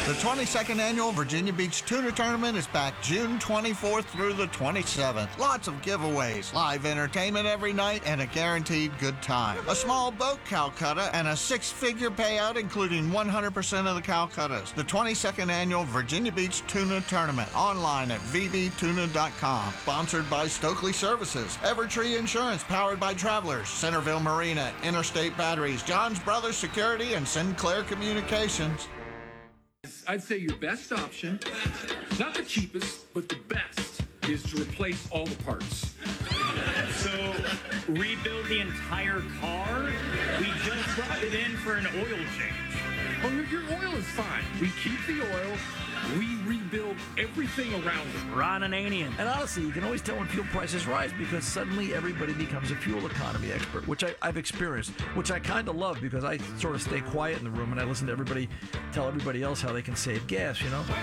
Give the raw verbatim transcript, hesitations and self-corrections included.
The twenty-second Annual Virginia Beach Tuna Tournament is back June twenty-fourth through the twenty-seventh. Lots of giveaways, live entertainment every night, and a guaranteed good time. A small boat Calcutta and a six-figure payout, including one hundred percent of the Calcuttas. The twenty-second Annual Virginia Beach Tuna Tournament, online at v b tuna dot com. Sponsored by Stokely Services, Evertree Insurance, powered by Travelers, Centerville Marina, Interstate Batteries, John's Brothers Security, and Sinclair Communications. I'd say your best option, not the cheapest, but the best, is to replace all the parts. So, rebuild the entire car? We just brought it in for an oil change. Oh, your, your oil is fine. We keep the oil. We rebuild everything around it. Ron Ananian. And honestly, you can always tell when fuel prices rise because suddenly everybody becomes a fuel economy expert, which I, I've experienced, which I kind of love because I sort of stay quiet in the room and I listen to everybody tell everybody else how they can save gas, you know?